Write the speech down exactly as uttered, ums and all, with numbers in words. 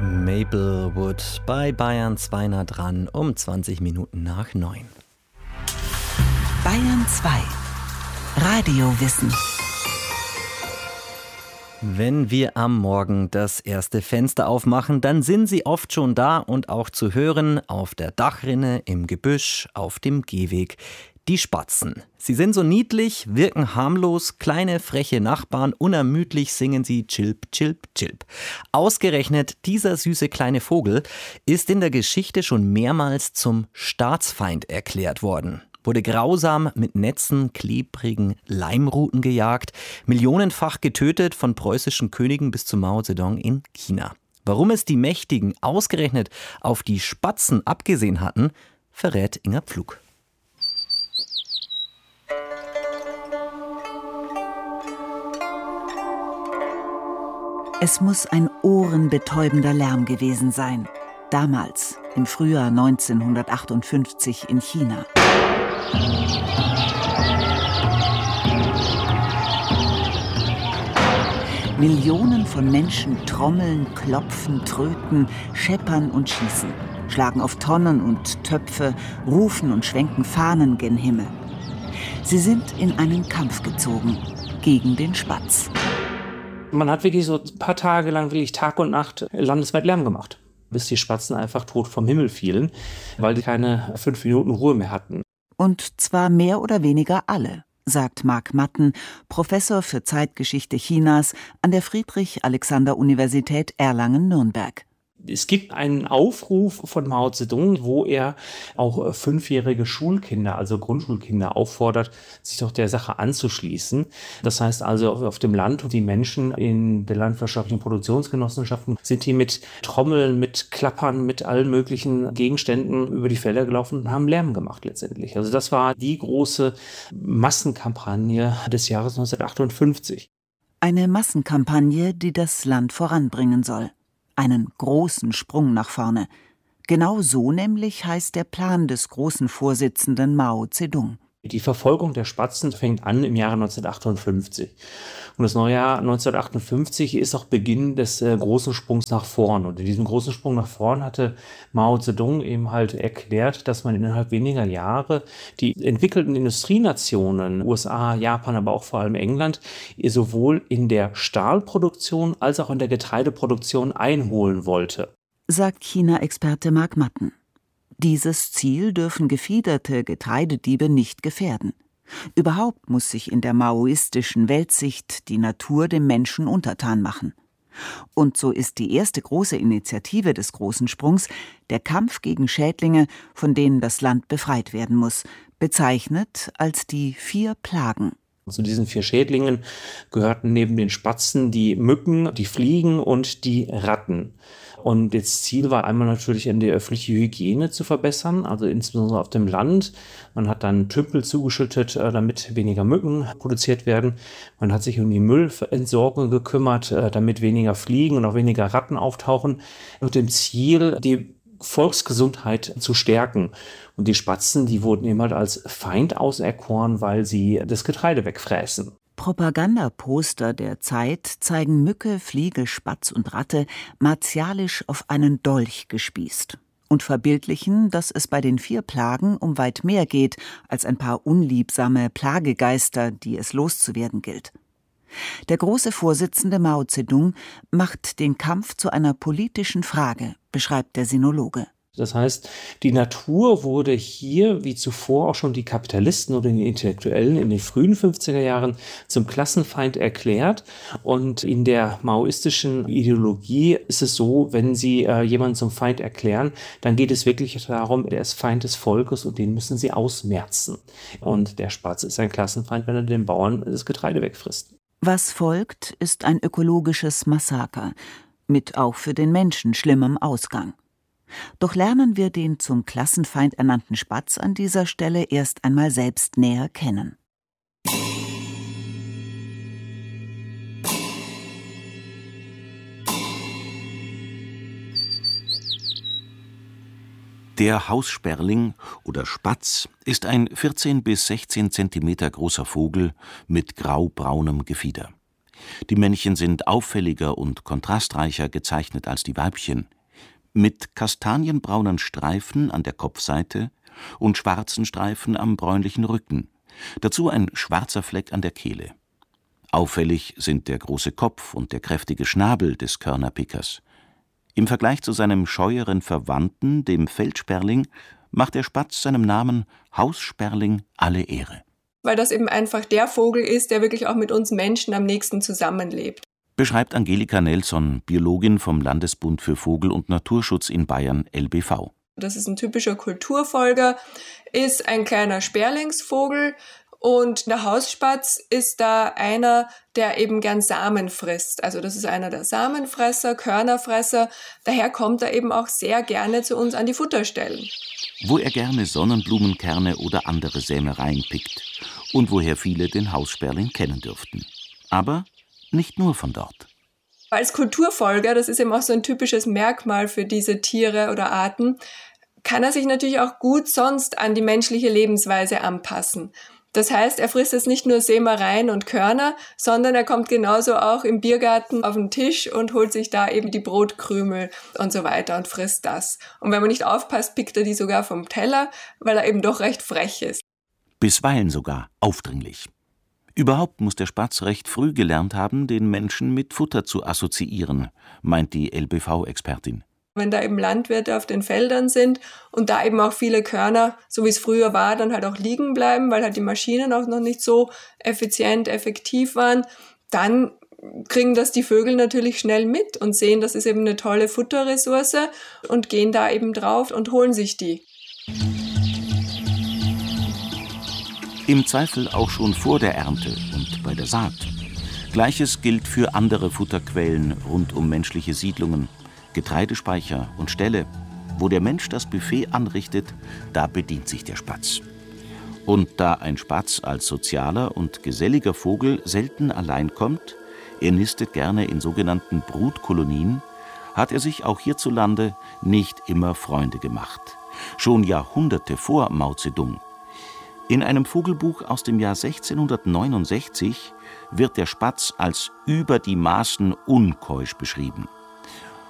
Maplewood bei Bayern zwei nah dran um zwanzig Minuten nach neun. Bayern zwei. Radiowissen. Wenn wir am Morgen das erste Fenster aufmachen, dann sind sie oft schon da und auch zu hören auf der Dachrinne, im Gebüsch, auf dem Gehweg. Die Spatzen. Sie sind so niedlich, wirken harmlos, kleine, freche Nachbarn, unermüdlich singen sie Chilp, Chilp, Chilp. Ausgerechnet dieser süße kleine Vogel ist in der Geschichte schon mehrmals zum Staatsfeind erklärt worden. Wurde grausam mit Netzen, klebrigen Leimruten gejagt, millionenfach getötet von preußischen Königen bis zu Mao Zedong in China. Warum es die Mächtigen ausgerechnet auf die Spatzen abgesehen hatten, verrät Inga Pflug. Es muss ein ohrenbetäubender Lärm gewesen sein. Damals, im Frühjahr neunzehnhundertachtundfünfzig in China. Millionen von Menschen trommeln, klopfen, tröten, scheppern und schießen, schlagen auf Tonnen und Töpfe, rufen und schwenken Fahnen gen Himmel. Sie sind in einen Kampf gezogen gegen den Spatz. Man hat wirklich so ein paar Tage lang wirklich Tag und Nacht landesweit Lärm gemacht, bis die Spatzen einfach tot vom Himmel fielen, weil die keine fünf Minuten Ruhe mehr hatten. Und zwar mehr oder weniger alle, sagt Marc Matten, Professor für Zeitgeschichte Chinas an der Friedrich-Alexander-Universität Erlangen-Nürnberg. Es gibt einen Aufruf von Mao Zedong, wo er auch fünfjährige Schulkinder, also Grundschulkinder, auffordert, sich doch der Sache anzuschließen. Das heißt also, auf dem Land, die Menschen in den landwirtschaftlichen Produktionsgenossenschaften sind die mit Trommeln, mit Klappern, mit allen möglichen Gegenständen über die Felder gelaufen und haben Lärm gemacht letztendlich. Also das war die große Massenkampagne des Jahres neunzehnhundertachtundfünfzig. Eine Massenkampagne, die das Land voranbringen soll. Einen großen Sprung nach vorne. Genau so nämlich heißt der Plan des großen Vorsitzenden Mao Zedong. Die Verfolgung der Spatzen fängt an im Jahre neunzehnhundertachtundfünfzig. Und das Neujahr neunzehnhundertachtundfünfzig ist auch Beginn des äh, großen Sprungs nach vorn. Und in diesem großen Sprung nach vorn hatte Mao Zedong eben halt erklärt, dass man innerhalb weniger Jahre die entwickelten Industrienationen, U S A, Japan, aber auch vor allem England, sowohl in der Stahlproduktion als auch in der Getreideproduktion einholen wollte. Sagt China-Experte Marc Matten. Dieses Ziel dürfen gefiederte Getreidediebe nicht gefährden. Überhaupt muss sich in der maoistischen Weltsicht die Natur dem Menschen untertan machen. Und so ist die erste große Initiative des großen Sprungs der Kampf gegen Schädlinge, von denen das Land befreit werden muss, bezeichnet als die vier Plagen. Zu diesen vier Schädlingen gehörten neben den Spatzen die Mücken, die Fliegen und die Ratten. Und das Ziel war einmal natürlich, die öffentliche Hygiene zu verbessern, also insbesondere auf dem Land. Man hat dann Tümpel zugeschüttet, damit weniger Mücken produziert werden. Man hat sich um die Müllentsorgung gekümmert, damit weniger Fliegen und auch weniger Ratten auftauchen. Mit dem Ziel, die Volksgesundheit zu stärken. Und die Spatzen, die wurden eben halt als Feind auserkoren, weil sie das Getreide wegfräßen. Propagandaposter der Zeit zeigen Mücke, Fliege, Spatz und Ratte martialisch auf einen Dolch gespießt und verbildlichen, dass es bei den vier Plagen um weit mehr geht als ein paar unliebsame Plagegeister, die es loszuwerden gilt. Der große Vorsitzende Mao Zedong macht den Kampf zu einer politischen Frage, beschreibt der Sinologe. Das heißt, die Natur wurde hier, wie zuvor auch schon die Kapitalisten oder die Intellektuellen in den frühen fünfziger Jahren, zum Klassenfeind erklärt. Und in der maoistischen Ideologie ist es so, wenn sie äh, jemanden zum Feind erklären, dann geht es wirklich darum, er ist Feind des Volkes und den müssen sie ausmerzen. Und der Spatz ist ein Klassenfeind, wenn er den Bauern das Getreide wegfrisst. Was folgt, ist ein ökologisches Massaker, mit auch für den Menschen schlimmem Ausgang. Doch lernen wir den zum Klassenfeind ernannten Spatz an dieser Stelle erst einmal selbst näher kennen. Der Haussperling oder Spatz ist ein vierzehn bis sechzehn Zentimeter großer Vogel mit graubraunem Gefieder. Die Männchen sind auffälliger und kontrastreicher gezeichnet als die Weibchen, mit kastanienbraunen Streifen an der Kopfseite und schwarzen Streifen am bräunlichen Rücken, dazu ein schwarzer Fleck an der Kehle. Auffällig sind der große Kopf und der kräftige Schnabel des Körnerpickers. Im Vergleich zu seinem scheueren Verwandten, dem Feldsperling, macht der Spatz seinem Namen Haussperling alle Ehre. Weil das eben einfach der Vogel ist, der wirklich auch mit uns Menschen am nächsten zusammenlebt. Beschreibt Angelika Nelson, Biologin vom Landesbund für Vogel- und Naturschutz in Bayern, L B V. Das ist ein typischer Kulturfolger, ist ein kleiner Sperlingsvogel. Und der Hausspatz ist da einer, der eben gern Samen frisst. Also das ist einer der Samenfresser, Körnerfresser. Daher kommt er eben auch sehr gerne zu uns an die Futterstellen. Wo er gerne Sonnenblumenkerne oder andere Sämereien pickt. Und woher viele den Haussperling kennen dürften. Aber nicht nur von dort. Als Kulturfolger, das ist eben auch so ein typisches Merkmal für diese Tiere oder Arten, kann er sich natürlich auch gut sonst an die menschliche Lebensweise anpassen. Das heißt, er frisst jetzt nicht nur Sämereien und Körner, sondern er kommt genauso auch im Biergarten auf den Tisch und holt sich da eben die Brotkrümel und so weiter und frisst das. Und wenn man nicht aufpasst, pickt er die sogar vom Teller, weil er eben doch recht frech ist. Bisweilen sogar aufdringlich. Überhaupt muss der Spatz recht früh gelernt haben, den Menschen mit Futter zu assoziieren, meint die L B V-Expertin. Wenn da eben Landwirte auf den Feldern sind und da eben auch viele Körner, so wie es früher war, dann halt auch liegen bleiben, weil halt die Maschinen auch noch nicht so effizient, effektiv waren, dann kriegen das die Vögel natürlich schnell mit und sehen, das ist eben eine tolle Futterressource und gehen da eben drauf und holen sich die. Im Zweifel auch schon vor der Ernte und bei der Saat. Gleiches gilt für andere Futterquellen rund um menschliche Siedlungen. Getreidespeicher und Ställe. Wo der Mensch das Buffet anrichtet, da bedient sich der Spatz. Und da ein Spatz als sozialer und geselliger Vogel selten allein kommt, er nistet gerne in sogenannten Brutkolonien, hat er sich auch hierzulande nicht immer Freunde gemacht. Schon Jahrhunderte vor Mao Zedong. In einem Vogelbuch aus dem Jahr sechzehnhundertneunundsechzig wird der Spatz als über die Maßen unkeusch beschrieben.